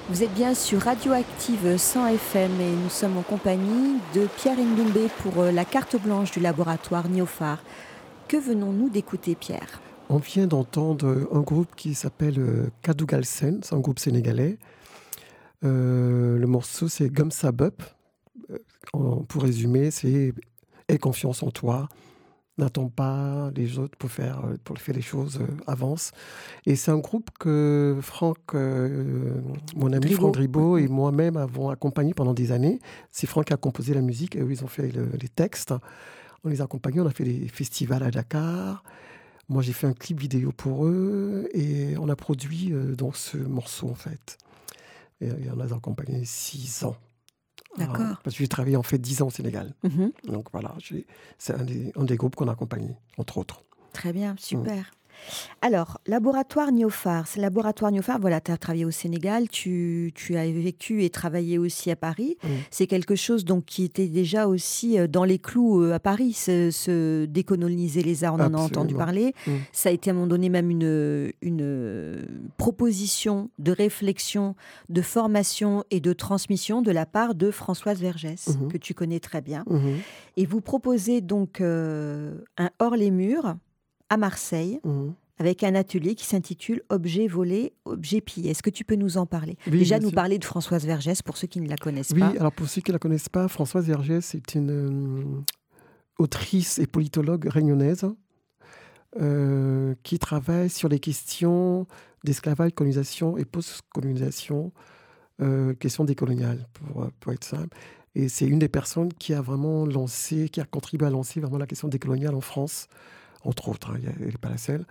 Vous êtes bien sur Radioactive 100 FM et nous sommes en compagnie de Pierre Ndoumbe pour la carte blanche du laboratoire Niofar. Que venons-nous d'écouter, Pierre? On vient d'entendre un groupe qui s'appelle Kadou Galsen, c'est un groupe sénégalais. Le morceau, c'est Gumsa Bup. Pour résumer, c'est aie confiance en toi, n'attends pas les autres pour faire les choses, avance. Et c'est un groupe que mon ami Dribo. Franck Dribo et moi-même avons accompagné pendant des années. C'est Franck qui a composé la musique et eux, ils ont fait les textes. On les a accompagnés, on a fait des festivals à Dakar. Moi, j'ai fait un clip vidéo pour eux et on a produit donc ce morceau, en fait. Et on les a accompagnés 6 ans. Alors, D'accord. parce que j'ai travaillé en fait 10 ans au Sénégal. Mhm. Donc voilà, c'est un des groupes qu'on a accompagné, entre autres. Très bien, super. Alors, laboratoire Niofar. Ce laboratoire Niofar, voilà, tu as travaillé au Sénégal, tu as vécu et travaillé aussi à Paris. Mm. C'est quelque chose donc qui était déjà aussi dans les clous à Paris, se décoloniser les arts, on en a entendu Absolument. parler. Mm. Ça a été à un moment donné même une proposition de réflexion, de formation et de transmission de la part de Françoise Vergès, Mhm. que tu connais très bien. Mhm. Et vous proposez donc un hors les murs à Marseille, Mhm. avec un atelier qui s'intitule Objets volés, objets pillés. Est-ce que tu peux nous en parler? Oui, Déjà, bien nous sûr. parler de Françoise Vergès, pour ceux qui ne la connaissent Oui, pas. alors pour ceux qui ne la connaissent pas, Françoise Vergès, c'est une autrice et politologue réunionnaise qui travaille sur les questions d'esclavage, colonisation et post-colonisation, questions décoloniales, pour être simple. Et c'est une des personnes qui a vraiment lancé, qui a contribué à lancer vraiment la question décoloniale en France, entre autres, hein, elle n'est pas la seule.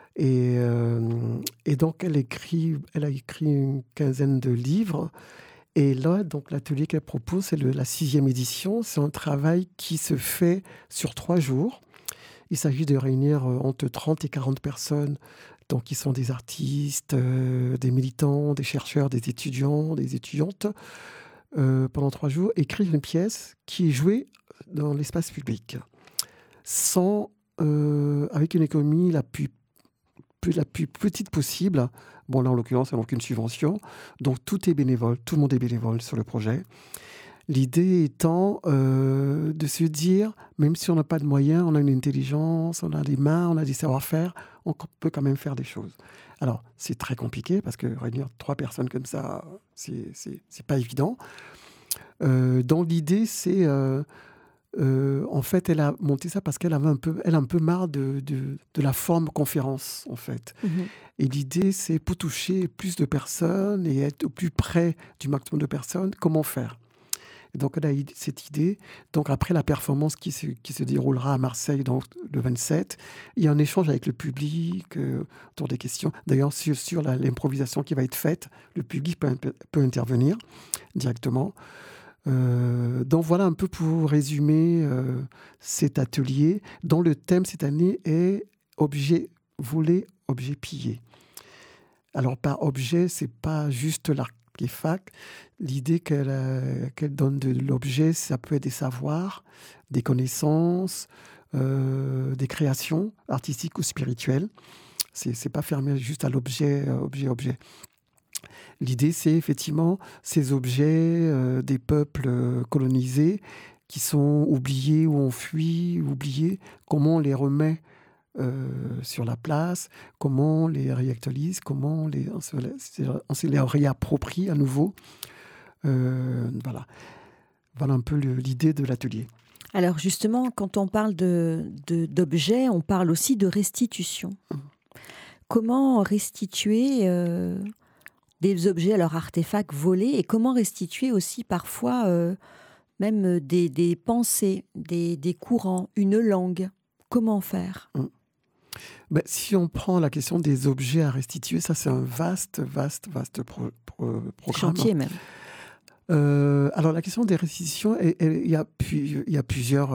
Et donc, elle a écrit une quinzaine de livres. Et là, donc, l'atelier qu'elle propose, c'est la 6e édition. C'est un travail qui se fait sur 3 jours. Il s'agit de réunir entre 30 et 40 personnes, donc qui sont des artistes, des militants, des chercheurs, des étudiants, des étudiantes, pendant 3 jours, écrire une pièce qui est jouée dans l'espace public, avec une économie la plus petite possible. Bon, là, en l'occurrence, elle n'a aucune subvention. Donc, tout est bénévole, tout le monde est bénévole sur le projet. L'idée étant de se dire, même si on n'a pas de moyens, on a une intelligence, on a des mains, on a des savoir-faire, on peut quand même faire des choses. Alors, c'est très compliqué parce que réunir 3 personnes comme ça, c'est pas évident. Donc, l'idée, c'est... en fait, elle a monté ça parce qu'elle elle a un peu marre de la forme conférence, en fait. Mhm. Et l'idée, c'est pour toucher plus de personnes et être au plus près du maximum de personnes, comment faire? Et donc, elle a eu cette idée. Donc, après la performance qui se déroulera à Marseille donc, le 27, il y a un échange avec le public autour des questions. D'ailleurs, sur l'improvisation qui va être faite, le public peut intervenir directement. Donc, voilà un peu pour résumer cet atelier dont le thème cette année est « Objets volés, objets pillés ». Alors, par objet, c'est pas juste l'artefact. L'idée qu'elle donne de l'objet, ça peut être des savoirs, des connaissances, des créations artistiques ou spirituelles. C'est pas fermé juste à l'objet, objet. L'idée, c'est effectivement ces objets des peuples colonisés qui sont oubliés ou enfuis, oubliés, comment on les remet sur la place, comment on les réactualise, comment on se les réapproprie à nouveau. Voilà. Voilà un peu l'idée de l'atelier. Alors justement, quand on parle d'objets, on parle aussi de restitution. Comment restituer des objets, alors artefacts volés, et comment restituer aussi parfois même des pensées, des courants, une langue? Comment faire? Ben, si on prend la question des objets à restituer, ça c'est un vaste programme. Chantier même. Alors la question des restitutions, il y a plusieurs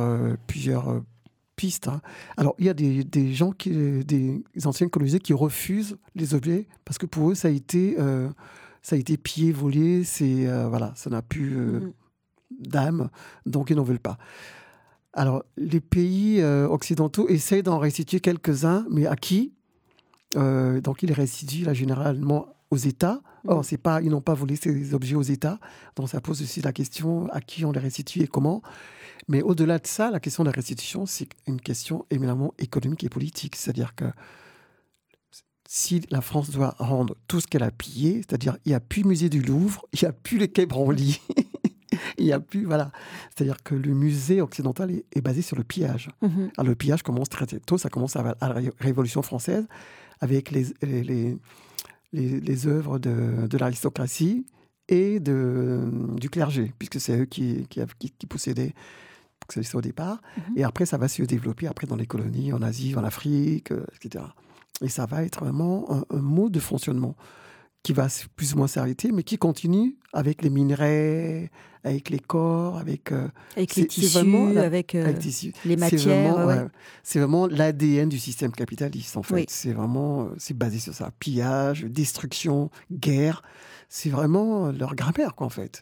pistes, hein. Alors il y a des gens, des anciens colonisés qui refusent les objets parce que pour eux ça a été pillé, volé, voilà, ça n'a plus d'âme, donc ils n'en veulent pas. Alors les pays occidentaux essayent d'en restituer quelques-uns, mais à qui? Donc ils les restituent là, généralement aux États. Or, ils n'ont pas volé ces objets aux États. Donc, ça pose aussi la question à qui on les restitue et comment. Mais au-delà de ça, la question de la restitution, c'est une question éminemment économique et politique. C'est-à-dire que si la France doit rendre tout ce qu'elle a pillé, c'est-à-dire il n'y a plus le musée du Louvre, il n'y a plus les quais Branly, il n'y a plus, voilà. C'est-à-dire que le musée occidental est basé sur le pillage. Alors, le pillage commence très tôt, ça commence à la Révolution française, avec les œuvres de l'aristocratie et du clergé, puisque c'est eux qui possédaient au départ. Et après, ça va se développer après dans les colonies, en Asie, en Afrique, etc. Et ça va être vraiment un mode de fonctionnement qui va plus ou moins s'arrêter, mais qui continue avec les minerais, avec les corps, avec les tissus, avec les matières. C'est vraiment l'ADN du système capitaliste, en fait. Oui. C'est basé sur ça. Pillage, destruction, guerre. C'est vraiment leur grammaire, quoi, en fait.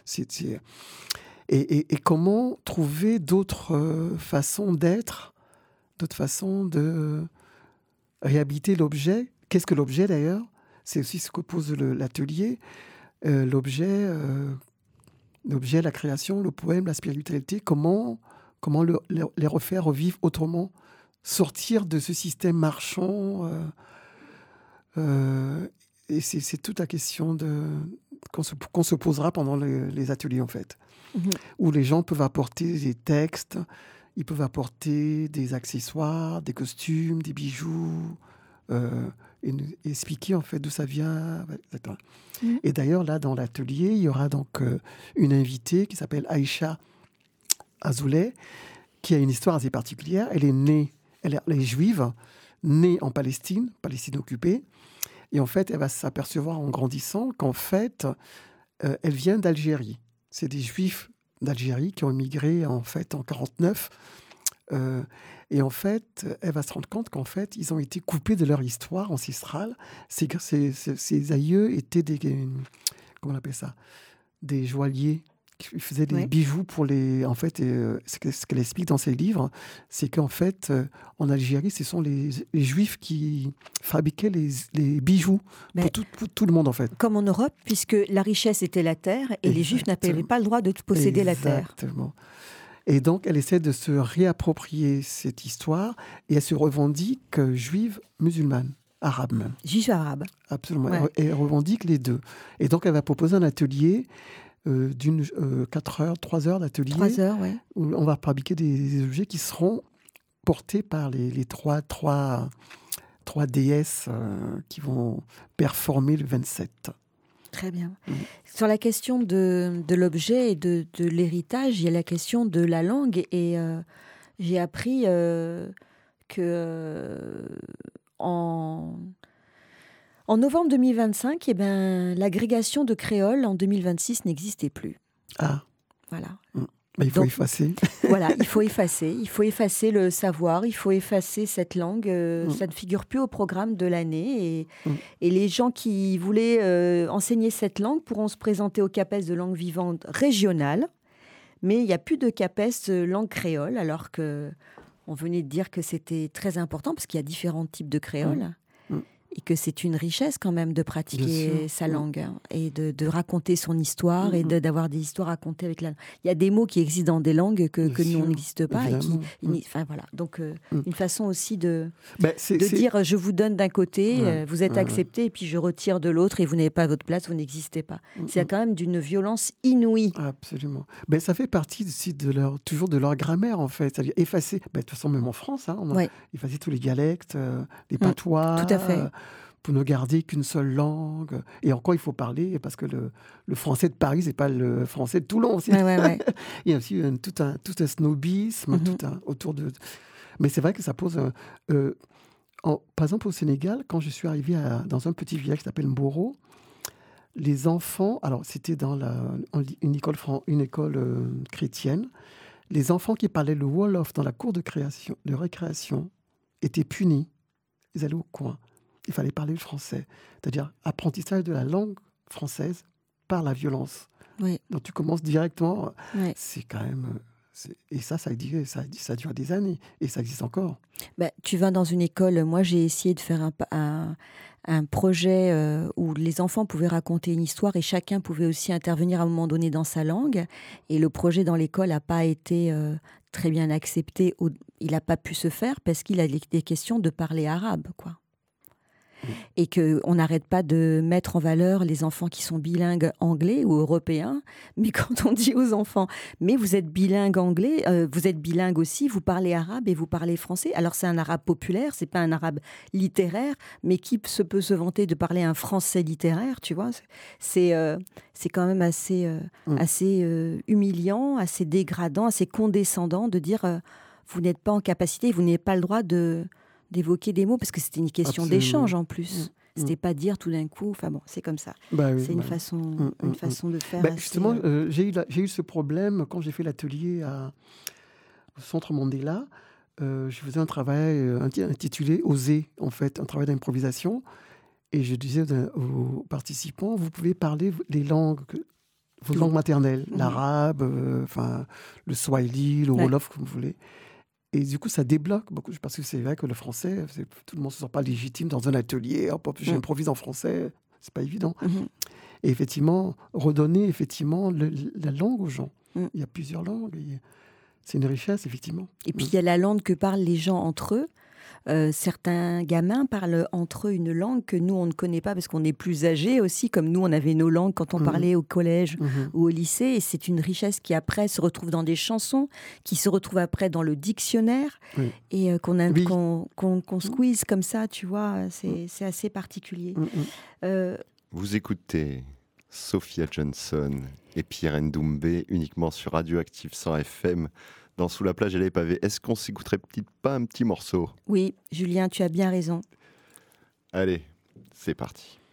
Et comment trouver d'autres façons d'être, d'autres façons de réhabiliter l'objet. Qu'est-ce que l'objet, d'ailleurs ? C'est aussi ce que pose l'atelier. L'objet, la création, le poème, la spiritualité, comment les refaire revivre autrement, sortir de ce système marchand. Et c'est toute la question qu'on se posera pendant les ateliers, en fait, où les gens peuvent apporter des textes, ils peuvent apporter des accessoires, des costumes, des bijoux, et expliquer en fait d'où ça vient, etc. Et d'ailleurs, là, dans l'atelier, il y aura donc une invitée qui s'appelle Aïcha Azoulay, qui a une histoire assez particulière. Elle est juive, née en Palestine occupée. Et en fait, elle va s'apercevoir en grandissant qu'en fait, elle vient d'Algérie. C'est des Juifs d'Algérie qui ont immigré en fait en 1949. Et en fait, elle va se rendre compte qu'en fait, ils ont été coupés de leur histoire ancestrale. Ces aïeux étaient comment on appelle ça ? Des joailliers qui faisaient des bijoux pour les... En fait, ce qu'elle explique dans ses livres, c'est qu'en fait, en Algérie, ce sont les Juifs qui fabriquaient les bijoux pour tout le monde, en fait. Comme en Europe, puisque la richesse était la terre et les Juifs n'avaient pas le droit de posséder la terre. Exactement. Et donc, elle essaie de se réapproprier cette histoire et elle se revendique juive musulmane, arabe même. Juive arabe. Absolument. Ouais. Et elle revendique les deux. Et donc, elle va proposer un atelier d'une 4 heures, 3 heures d'atelier. 3 heures, oui. Où on va fabriquer des objets qui seront portés par les trois déesses qui vont performer le 27. Très bien. Sur la question de l'objet et de l'héritage, il y a la question de la langue. Et j'ai appris que en novembre 2025, l'agrégation de créole en 2026 n'existait plus. Ah. Voilà. Mais il faut effacer. Voilà, il faut effacer le savoir, il faut effacer cette langue. Ça ne figure plus au programme de l'année. Et les gens qui voulaient enseigner cette langue pourront se présenter au CAPES de langue vivante régionale. Mais il n'y a plus de CAPES langue créole, alors qu'on venait de dire que c'était très important, parce qu'il y a différents types de créole. Et que c'est une richesse quand même de pratiquer sa langue, hein, et de raconter son histoire et d'avoir des histoires racontées avec la langue. Il y a des mots qui existent dans des langues que nous, on n'existe pas. Voilà. Donc, une façon aussi de dire, je vous donne d'un côté, vous êtes accepté, et puis je retire de l'autre, et vous n'avez pas votre place, vous n'existez pas. C'est quand même d'une violence inouïe. Absolument. Ça fait partie aussi toujours de leur grammaire, en fait. C'est-à-dire effacer, de toute façon, même en France, hein, on a effacé tous les dialectes, les patois. Tout à fait. Pour ne garder qu'une seule langue. Et encore, il faut parler, parce que le français de Paris, c'est pas le français de Toulon aussi. Ouais. Il y a aussi tout un snobisme autour de... Mais c'est vrai que ça pose... par exemple, au Sénégal, quand je suis arrivé dans un petit village qui s'appelle Mboro, les enfants... Alors, c'était dans une école chrétienne. Les enfants qui parlaient le Wolof dans la cour de récréation étaient punis. Ils allaient au coin. Il fallait parler le français. C'est-à-dire apprentissage de la langue française par la violence. Oui. Donc tu commences directement. C'est quand même... Et ça dure des années. Et ça existe encore. Tu vas dans une école. Moi, j'ai essayé de faire un projet où les enfants pouvaient raconter une histoire et chacun pouvait aussi intervenir à un moment donné dans sa langue. Et le projet dans l'école n'a pas été très bien accepté. Il n'a pas pu se faire parce qu'il a des questions de parler arabe, quoi. Et qu'on n'arrête pas de mettre en valeur les enfants qui sont bilingues anglais ou européens. Mais quand on dit aux enfants, mais vous êtes bilingue anglais, vous êtes bilingue aussi, vous parlez arabe et vous parlez français. Alors c'est un arabe populaire, c'est pas un arabe littéraire, mais qui peut se vanter de parler un français littéraire, tu vois. C'est quand même assez humiliant, assez dégradant, assez condescendant de dire vous n'êtes pas en capacité, vous n'avez pas le droit d'évoquer des mots, parce que c'était une question d'échange en plus. C'était pas dire tout d'un coup, enfin bon, c'est comme ça. C'est une façon de faire. Justement, j'ai eu ce problème quand j'ai fait l'atelier au Centre Mandela. Je faisais un travail intitulé Oser, en fait, un travail d'improvisation. Et je disais aux participants, vous pouvez parler vos langues maternelles, l'arabe, le swahili, le wolof, comme vous voulez. Et du coup, ça débloque beaucoup, parce que c'est vrai que le français, tout le monde ne se sent pas légitime dans un atelier. Hop, j'improvise en français, c'est pas évident. Et effectivement, redonner la langue aux gens. Il y a plusieurs langues, c'est une richesse, effectivement. Et puis, il y a la langue que parlent les gens entre eux. Certains gamins parlent entre eux une langue que nous, on ne connaît pas parce qu'on est plus âgés aussi, comme nous, on avait nos langues quand on parlait au collège ou au lycée. Et c'est une richesse qui, après, se retrouve dans des chansons, qui se retrouve après dans le dictionnaire et qu'on squeeze comme ça, tu vois. C'est assez particulier. Vous écoutez Sophia Johnson et Pierre Ndoumbé uniquement sur Radioactive 100 FM. Dans Sous la plage et les pavés, est-ce qu'on s'écouterait pas un petit morceau ? Oui, Julien, tu as bien raison. Allez, c'est parti.